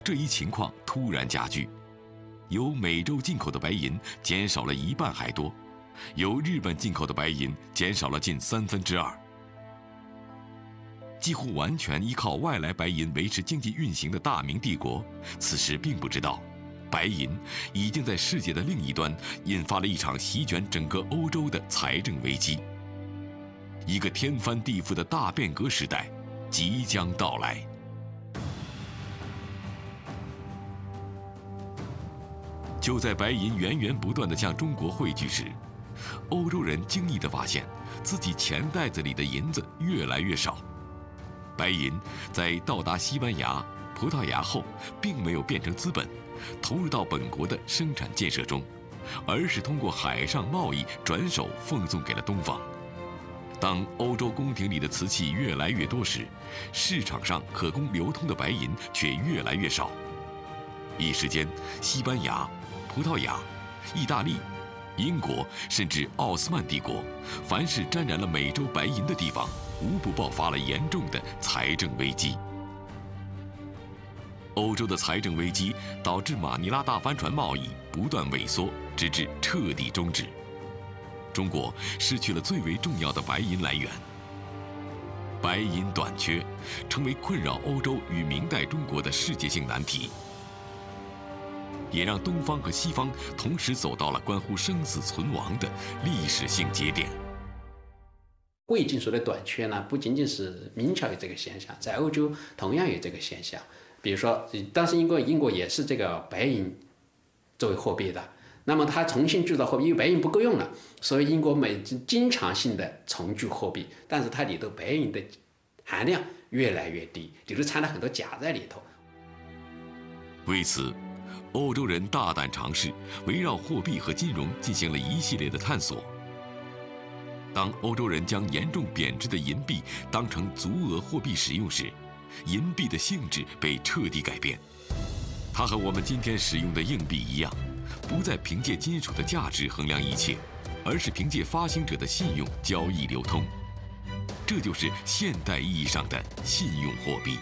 这一情况突然加剧，由美洲进口的白银减少了1半还多，由日本进口的白银减少了近2/3。几乎完全依靠外来白银维持经济运行的大明帝国，此时并不知道，白银已经在世界的另一端引发了一场席卷整个欧洲的财政危机。一个天翻地覆的大变革时代即将到来。就在白银源源不断地向中国汇聚时，欧洲人惊异地发现，自己钱袋子里的银子越来越少。白银在到达西班牙、葡萄牙后，并没有变成资本，投入到本国的生产建设中，而是通过海上贸易转手奉送给了东方。当欧洲宫廷里的瓷器越来越多时，市场上可供流通的白银却越来越少。一时间，西班牙、葡萄牙、意大利、英国，甚至奥斯曼帝国，凡是沾染了美洲白银的地方，无不爆发了严重的财政危机。欧洲的财政危机导致马尼拉大帆船贸易不断萎缩，直至彻底终止。中国失去了最为重要的白银来源，白银短缺成为困扰欧洲与明代中国的世界性难题，也让东方和西方同时走到了关乎生死存亡的历史性节点。 贵金属的短缺呢，不仅仅是明朝有这个现象，在欧洲同样有这个现象。比如说，当时英国也是这个白银作为货币的，那么它重新铸造货币，因为白银不够用了，所以英国经常性的重铸货币，但是它里头白银的含量越来越低，里头掺了很多钾在里头。 为此，欧洲人大胆尝试围绕货币和金融进行了一系列的探索。当欧洲人将严重贬值的银币当成足额货币使用时，银币的性质被彻底改变。它和我们今天使用的硬币一样，不再凭借金属的价值衡量一切，而是凭借发行者的信用交易流通。这就是现代意义上的信用货币。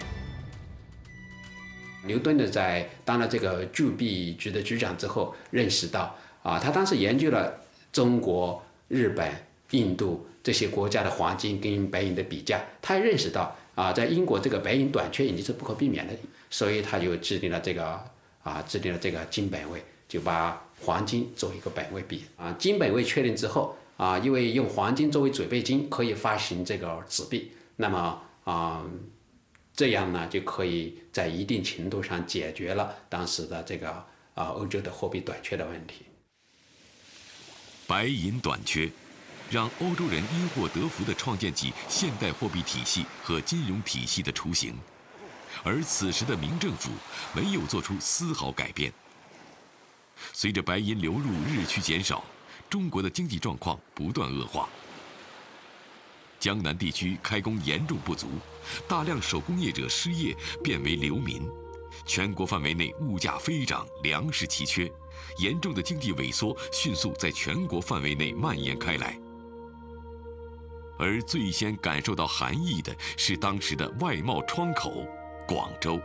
牛顿在当了这个铸币局的局长之后，认识到他当时研究了中国、日本、印度这些国家的黄金跟白银的比价，他也认识到在英国这个白银短缺已经是不可避免的，所以他就制定了这个金本位，就把黄金作为一个本位币金本位确定之后因为用黄金作为准备金，可以发行这个纸币，那么这样呢就可以在一定程度上解决了当时的这个欧洲的货币短缺的问题。 白银短缺让欧洲人因祸得福地创建起现代货币体系和金融体系的雏形，而此时的明政府没有做出丝毫改变。随着白银流入日趋减少，中国的经济状况不断恶化。江南地区开工严重不足，大量手工业者失业变为流民，全国范围内物价飞涨，粮食奇缺，严重的经济萎缩迅速在全国范围内蔓延开来。而最先感受到寒意的是当时的外贸窗口广州。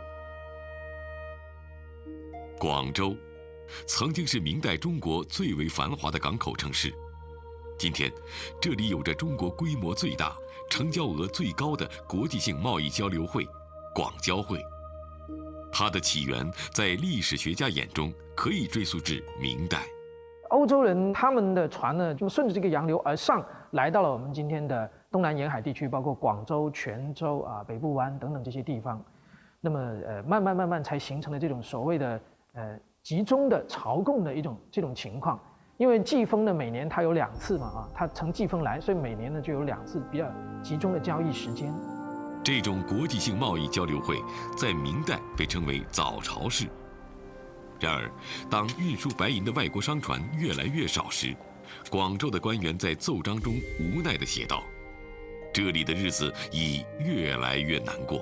广州曾经是明代中国最为繁华的港口城市，今天这里有着中国规模最大、成交额最高的国际性贸易交流会——广交会。它的起源在历史学家眼中可以追溯至明代。 欧洲人他们的船呢，就顺着这个洋流而上，来到了我们今天的东南沿海地区，包括广州、泉州北部湾等等这些地方。那么慢慢才形成了这种所谓的集中的朝贡的这种情况。因为季风呢，每年它有2次嘛它乘季风来，所以每年呢就有2次比较集中的交易时间。 这种国际性贸易交流会在明代被称为早朝市。然而，当运输白银的外国商船越来越少时，广州的官员在奏章中无奈地写道：“这里的日子已越来越难过。”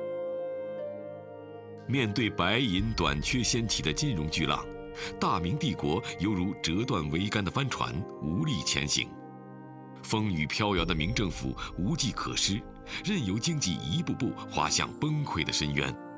面对白银短缺掀起的金融巨浪，大明帝国犹如折断桅杆的帆船，无力前行。风雨飘摇的明政府无计可施，任由经济一步步滑向崩溃的深渊。